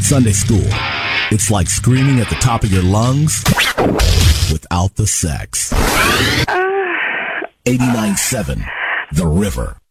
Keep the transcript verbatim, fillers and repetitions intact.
Sunday school. It's like screaming at the top of your lungs without the sex. eighty-nine point seven The River.